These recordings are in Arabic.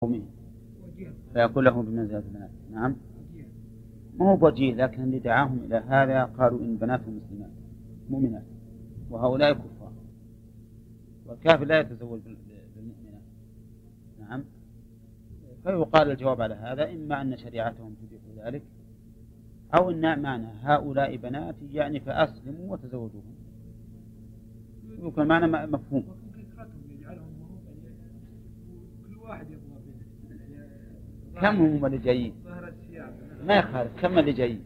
قومه فيكون له بمنزلة البنات. نعم، ما هو وجيه، لكن اللي دعاهم إلى هذا قالوا إن بناتهم مسلمات مؤمنات وهؤلاء كفار، والكافر لا يتزوج بالمؤمنات. نعم، فيقال الجواب على هذا إما أن شريعتهم تبيح ذلك، أو أن معنى هؤلاء بناتي يعني فأسلموا وتزوجوهم، يكون معنى مفهوم. كم هم اللي جايين؟ ما يخالف، كم اللي جايين؟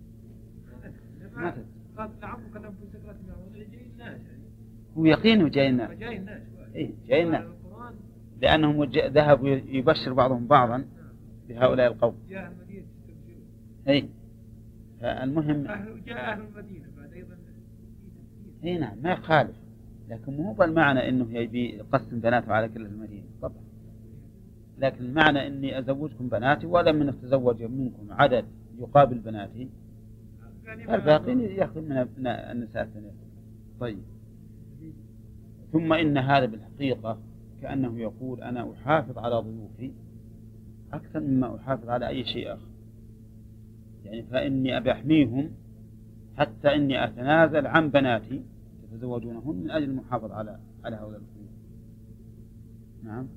هو يقين جاي الناس. إيه جاي الناس، لأنهم ذهبوا يبشر بعضهم بعضا بهؤلاء القوم. إيه المهم جاء أهل المدينة بعد أيضا. إيه نعم ما يخالف، لكن مو بالمعنى إنه يبي يقسم بناته على كل المدينة طبعا، لكن المعنى إني أزوجكم بناتي ولم من أتزوج منكم عدد يقابل بناتي، فالباقين يأخذ من النساء الثانية. طيب، ثم إن هذا بالحقيقة كأنه يقول أنا أحافظ على ضيوفي أكثر مما أحافظ على أي شيء آخر، يعني فإني أبي أحميهم حتى إني أتنازل عن بناتي يتزوجونهن من أجل المحافظة على هؤلاء الضيوف. نعم،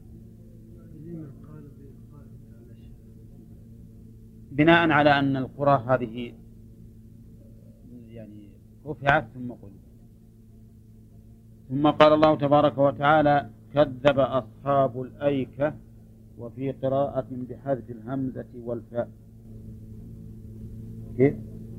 بناء على أن القرى هذه يعني رفعت ثم قلت. ثم قال الله تبارك وتعالى كذب أصحاب الأيكة، وفي قراءة بحذف الهمزة والفاء. كيف؟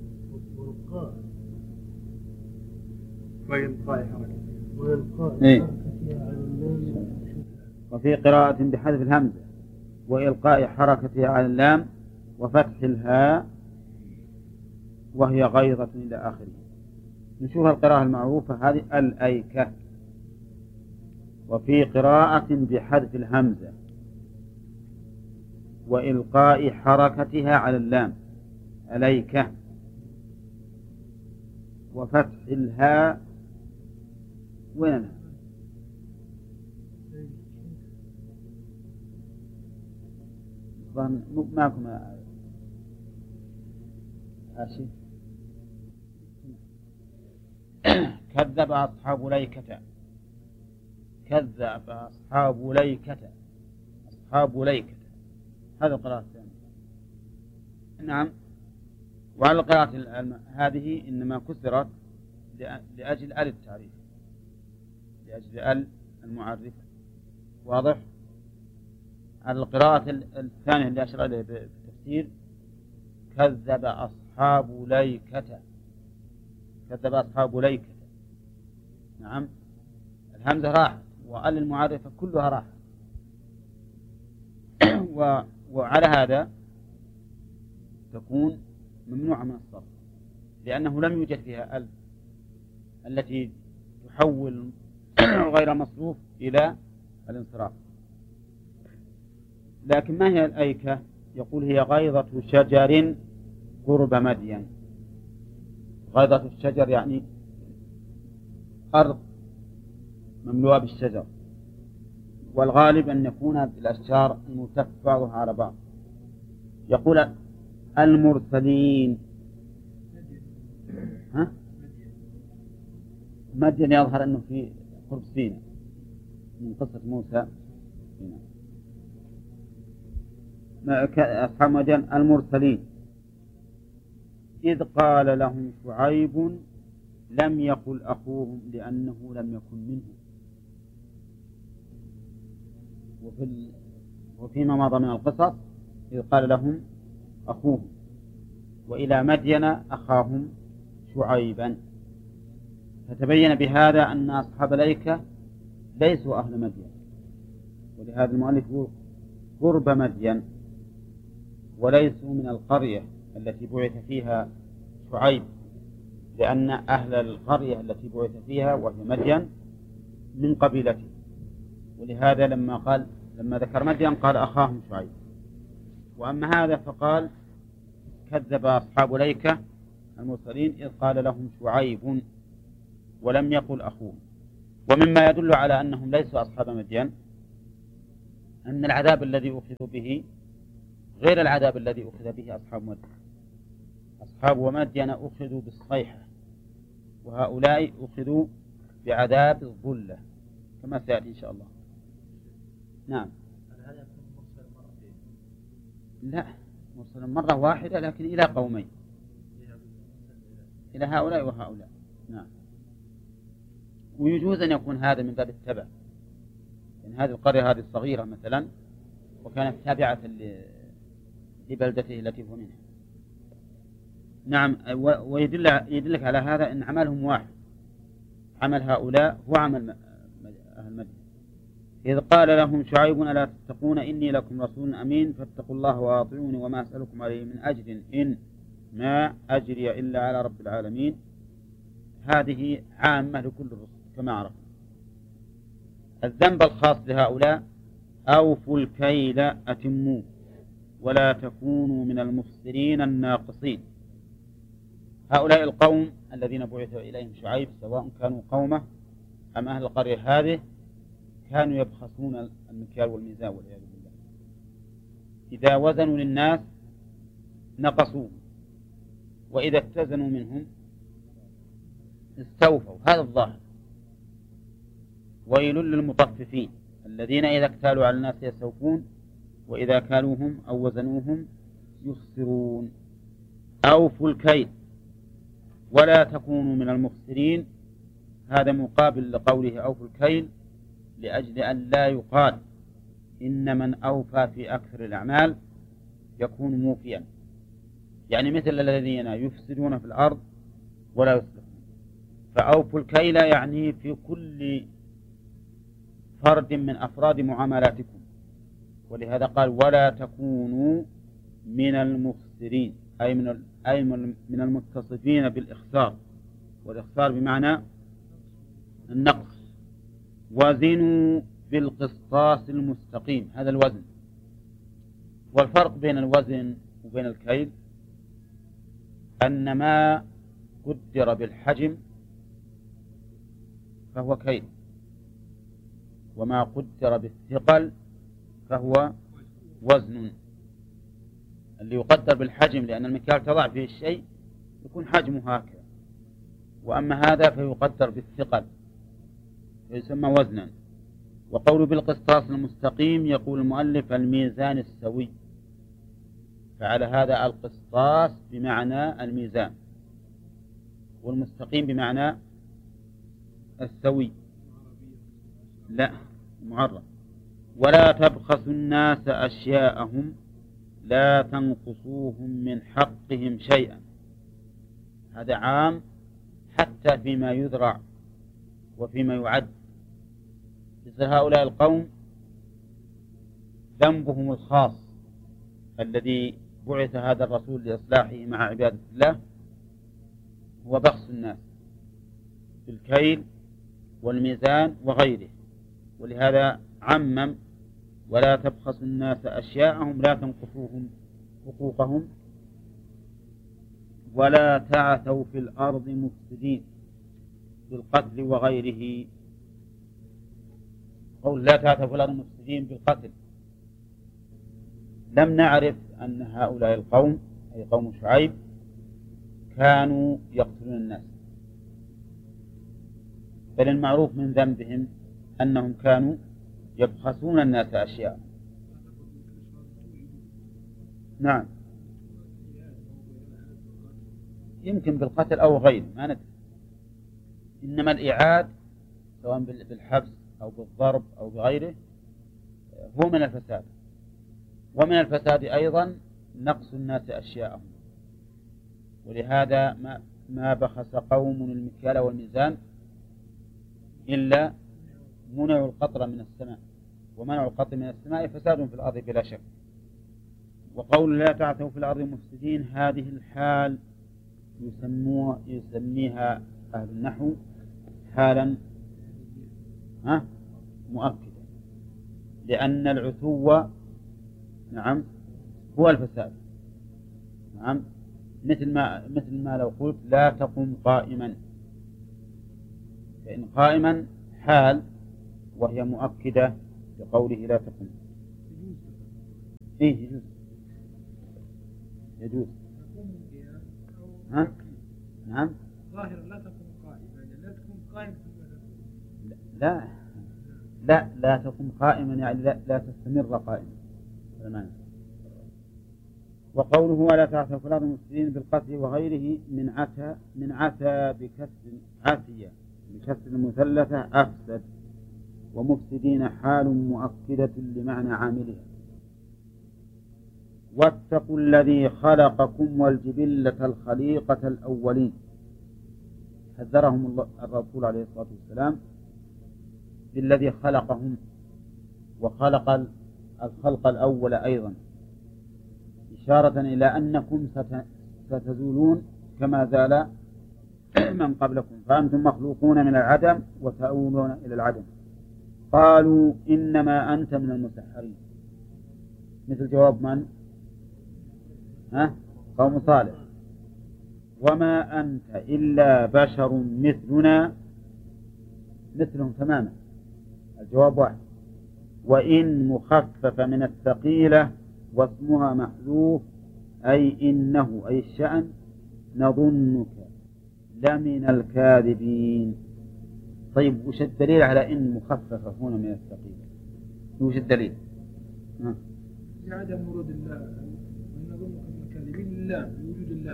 وفي قراءة بحذف الهمزة وإلقاء حركتها على اللام وفتح الهاء وهي غيظة إلى آخره. نشوف القراءة المعروفة هذه الأيكة. وفي قراءة بحذف الهمزة وإلقاء حركتها على اللام أليكة وفتح الهاء وينها معكم آسف. كذب أصحاب ليكة، كذب أصحاب ليكة، أصحاب ليكة، هذا القراءة الثانية. نعم، وعلى القراءة هذه إنما كسرت لأجل آل التعريف، لأجل آل المعرفة. واضح؟ على القراءة الثانية اللي أشار إليه بالتفسير كذب أصحاب ليكة، كذب أصحاب ليكة. نعم، الهمزة راحت وآل المعرفة كلها راحت. وعلى هذا تكون ممنوعة من الصرف، لأنه لم يوجد فيها أل التي تحول غير مصروف إلى الانصراف. لكن ما هي الأيكة؟ يقول هي غيظة شجر قرب مدين. غيظة الشجر يعني أرض مملوءة بالشجر، والغالب أن يكون بالأشجار الملتف بعضها على بعض. يقول المرسلين، ها؟ مدين يظهر أنه في قرب سيناء من قصة موسى. أصحاب مدين المرسلين إذ قال لهم شعيب لم يقل أخوهم لأنه لم يكن منهم. وفيما مضى من القصص إذ قال لهم أخوهم، وإلى مدين أخاهم شعيبا، فتبين بهذا أن أصحاب الأيكة ليسوا أهل مدين، ولهذا المؤلف يقول قرب مدين، وليسوا من القرية التي بعث فيها شعيب، لأن أهل القرية التي بعث فيها وهي مدين من قبيلته، ولهذا لما ذكر مدين قال أخاهم شعيب. وأما هذا فقال كذب أصحاب ليكة المرسلين إذ قال لهم شعيب ولم يقل أخوهم. ومما يدل على أنهم ليسوا أصحاب مدين أن العذاب الذي أخذوا به غير العذاب الذي أخذ به أصحاب مدين. أصحاب مدين أخذوا بالصيحة، وهؤلاء أخذوا بعذاب الظلة كما سيأتي إن شاء الله. نعم. لا، مرسل مرة واحدة لكن إلى قومين، إلى هؤلاء وهؤلاء. نعم. ويجوز أن يكون هذا من باب التبع، يعني هذه القرية هذه الصغيرة مثلا وكانت تابعة لبلدته التي هو منها. نعم. ويدلك على هذا أن عملهم واحد، عمل هؤلاء هو عمل أهل مدين. إذ قال لهم شعيب ألا تتقون إني لكم رسول أمين فاتقوا الله وأطيعوني وما أسألكم عليه من أجر إن ما أجري إلا على رب العالمين. هذه عامة لكل الرسل كما عرفنا. الذنب الخاص بهؤلاء: أوفوا الكيل أتموه ولا تكونوا من المفسرين الناقصين. هؤلاء القوم الذين بعث إليهم شعيب سواء كانوا قومه أم أهل القرية هذه كانوا يبخسون المكيال والميزان والعياذ بالله. إذا وزنوا للناس نقصوا، وإذا اتزنوا منهم استوفوا. هذا الظاهر. ويل للمطففين الذين إذا اكتالوا على الناس يستوفون وإذا كالوهم أو وزنوهم يخسرون. أوفوا الكيل ولا تكونوا من المخسرين. هذا مقابل لقوله أوفوا الكيل، لأجل أن لا يقال إن من أوفى في أكثر الأعمال يكون موفيا، يعني مثل الذين يفسدون في الأرض ولا يصلحون. فأوفوا الكيل يعني في كل فرد من أفراد معاملاتكم، ولهذا قال ولا تكونوا من المخسرين، أي من المتصفين بالإخسار، والإخسار بمعنى النقص. وزنوا بالقسطاس المستقيم، هذا الوزن. والفرق بين الوزن وبين الكيل أن ما قدر بالحجم فهو كيل، وما قدر بالثقل فهو وزن. اللي يقدر بالحجم لأن المكيال تضع فيه الشيء يكون حجمه هكذا، وأما هذا فيقدر بالثقل فيسمى وزنا. وقول بالقسطاس المستقيم يقول المؤلف الميزان السوي، فعلى هذا القسطاس بمعنى الميزان والمستقيم بمعنى السوي. لا، معرب. ولا تبخسوا الناس أشياءهم لا تنقصوهم من حقهم شيئا. هذا عام حتى فيما يذرع وفيما يعد. مثل هؤلاء القوم ذنبهم الخاص الذي بعث هذا الرسول لإصلاحه مع عبادة الله هو بخس الناس بالكيل والميزان وغيره، ولهذا عمم ولا تبخسوا الناس أشياءهم لا تنقصوهم حقوقهم ولا تعثوا في الأرض مفسدين بالقتل وغيره. قول لا تعثوا في الأرض مفسدين بالقتل، لم نعرف أن هؤلاء القوم أي قوم شعيب كانوا يقتلون الناس، بل المعروف من ذنبهم أنهم كانوا يبخسون الناس أشياء. نعم، يمكن بالقتل أو غيره ما ندري، إنما الإعاد سواء بالحبس أو بالضرب أو بغيره هو من الفساد. ومن الفساد أيضا نقص الناس أشياءهم، ولهذا ما بخس قوم المكيال والميزان إلا منعوا القطر من السماء، ومنعوا القطر من السماء فساد في الأرض بلا شك. وقول لا تعثوا في الأرض مفسدين هذه الحال يسميها أهل النحو حالا مؤكدة، لأن العثو نعم هو الفساد. نعم، مثل ما لو قلت لا تقم قائما، فإن قائما حال وهي مؤكدة لقوله لا تقم. إيه يجوز. يجوز. ها؟ نعم. ظاهر لا تكون قائما، لا تكون قائما. لا تكون قائما، يعني لا تستمر قائما. المعنى. وقوله ولا تعثوا في الأرض مفسدين بالقتل وغيره من عتى بكسر المثلثة أفسد، ومفسدين حال مؤكدة لمعنى عاملها. واتقوا الذي خلقكم والجبلة الخليقة الأولين. حذرهم الرسول عليه الصلاة والسلام بالذي خلقهم وخلق الخلق الأول أيضا، إشارة إلى أنكم ستزولون كما زال من قبلكم، فأنتم مخلوقون من العدم وتؤولون إلى العدم. قالوا إنما أنت من المسحرين، مثل جواب من؟ قوم صالح. وما أنت إلا بشر مثلنا، مثلهم تماما، الجواب واحد. وإن مخفف من الثقيلة واسمها محذوف، أي إنه أي الشأن نظنك لمن الكاذبين. طيب وش الدليل على إن مخففة هنا من الثقيلة؟ وش الدليل؟ عدم ورود الله، نظنك من الكاذبين لله، وجود الله.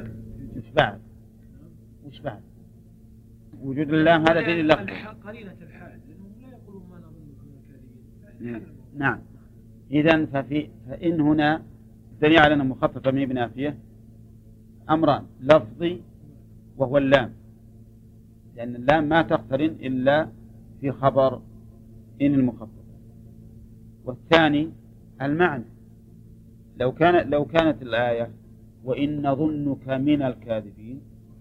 وش بعد؟ وجود الله هذا دليل لفظي. قليلة الحال، لأنهم لا يقولون ما نظنك من الكاذبين. نعم. إذن فإن هنا دليل على أن مخففة من بنافية أمران: لفظي وهو اللام، لأن اللام ما تقترن إلا في خبر إن المخففة. والثاني المعنى، لو كانت الآية وإن نظنك من الكاذبين،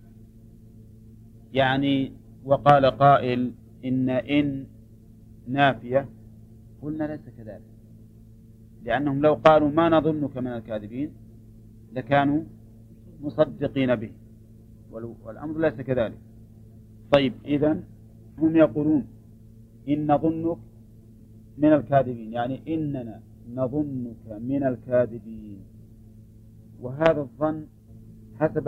يعني وقال قائل إن نافية، قلنا ليس كذلك، لأنهم لو قالوا ما نظنك من الكاذبين لكانوا مصدقين به، والأمر ليس كذلك. طيب إذن هم يقولون إن نظنك من الكاذبين، يعني إننا نظنك من الكاذبين، وهذا الظن حسب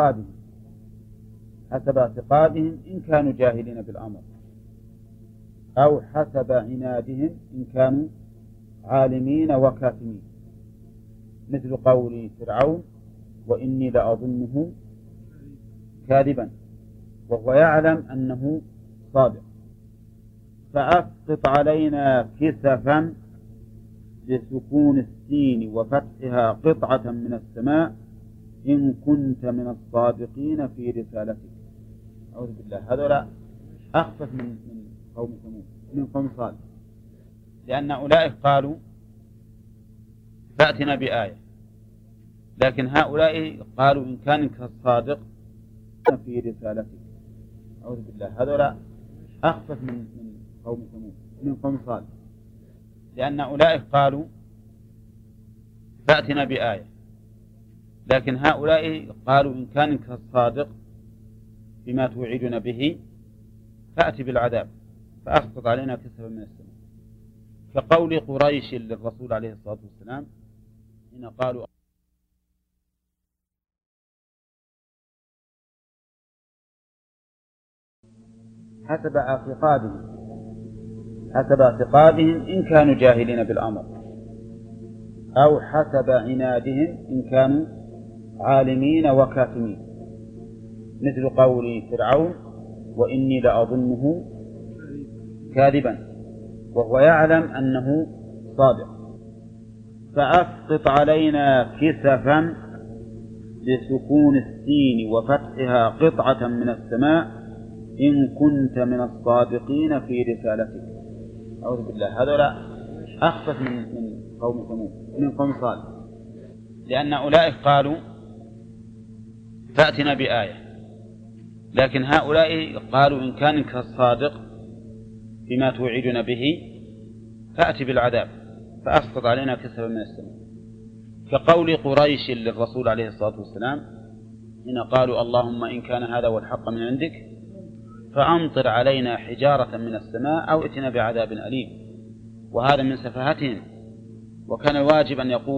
اعتقادهم إن كانوا جاهلين بالأمر، أو حسب عنادهم إن كانوا عالمين وكاتمين، مثل قول فرعون وإني لأظنه كاذبا وهو يعلم أنه صادق. فأسقط علينا كسفا بسكون السين وفتحها قطعة من السماء إن كنت من الصادقين في رسالتك. أعوذ بالله، هذولا أخفف من قوم ثمود، من قوم صالح، لأن أولئك قالوا فأتنا بآية، لكن هؤلاء قالوا إن كانك الصادق في رسالتك. أعوذ بالله، هذولا أخفف من قوم ثمود، من قوم صالح، لأن أولئك قالوا فأتنا بآية، لكن هؤلاء قالوا إن كانك الصادق بما توعدنا به فأتي بالعذاب فأسقط علينا كسفا من السماء. كقول قريش للرسول عليه الصلاة والسلام إن قالوا حسب اعتقادهم إن كانوا جاهلين بالأمر، أو حسب عنادهم إن كانوا عالمين وكاتمين، مثل قول فرعون وإني لأظنه كاذبا وهو يعلم أنه صادق. فأسقط علينا كسفا بسكون السين وفتحها قطعة من السماء إن كنت من الصادقين في رسالتك. أعوذ بالله، هذولا أخفف من قوم ثمود، من قوم صالح، لأن أولئك قالوا فأتنا بآية، لكن هؤلاء قالوا إن كانك الصادق بما توعدنا به فأتي بالعذاب فأسقط علينا كسفا من السماء. كقول قريش للرسول عليه الصلاة والسلام إن قالوا اللهم إن كان هذا هو الحق من عندك فأمطر علينا حجارة من السماء أو ائتنا بعذاب أليم. وهذا من سفاهتهم، وكان الواجب أن يقول